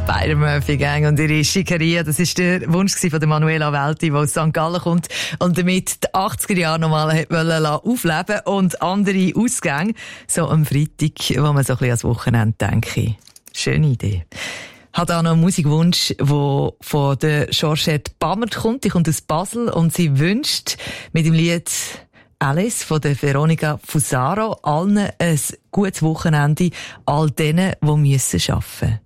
Spider-Murphy-Gang und ihre Schickeria, das war der Wunsch von der Manuela Welti, die aus St. Gallen kommt und damit die 80er Jahre nochmal aufleben und andere Ausgänge, so am Freitag, wo man so ein bisschen ans Wochenende denke. Schöne Idee. Hat auch noch einen Musikwunsch, der von der Georgette Bammert kommt. Die kommt aus Basel und sie wünscht mit dem Lied Alice von der Veronica Fusaro allen ein gutes Wochenende, all denen, die arbeiten müssen.